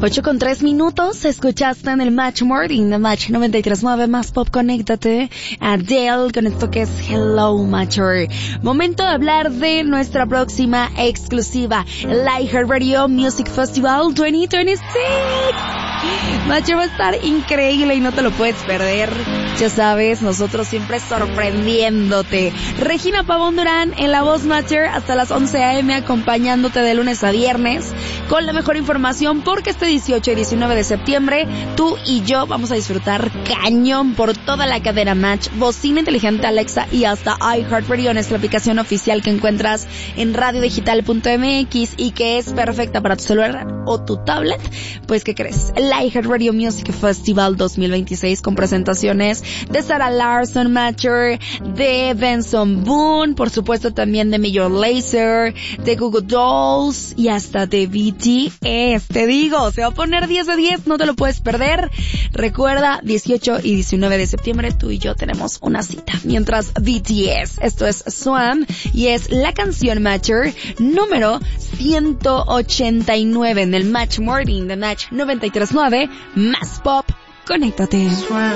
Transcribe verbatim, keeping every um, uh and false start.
ocho con tres minutos, escuchaste en el Match Morning de Match noventa y tres punto nueve Más Pop. Conéctate a Adele con esto que es Hello Matcher. Momento de hablar de nuestra próxima exclusiva, el iHeartRadio Music Festival dos mil veintiséis. Matcher va a estar increíble y no te lo puedes perder. Ya sabes, nosotros siempre sorprendiéndote. Regina Pavón Durán en la voz Matcher hasta las once a eme, acompañándote de lunes a viernes con la mejor información, porque este dieciocho y diecinueve de septiembre tú y yo vamos a disfrutar cañón por toda la cadena Match, bocina inteligente Alexa y hasta iHeartRadio, nuestra aplicación oficial que encuentras en radio digital punto eme equis y que es perfecta para tu celular o tu tablet. Pues, ¿qué crees? El iHeartRadio Music Festival dos mil veintiséis con presentaciones de Sarah Larson Matcher, de Benson Boone, por supuesto también de Major Lazer, de Google Dolls y hasta de B T S. Te digo, se va a poner diez de diez, no te lo puedes perder. Recuerda, dieciocho y diecinueve de septiembre tú y yo tenemos una cita. Mientras B T S, esto es Swan y es la canción Matcher número ciento ochenta y nueve en el Match Morning de Match noventa y tres punto nueve Más Pop. Conéctate.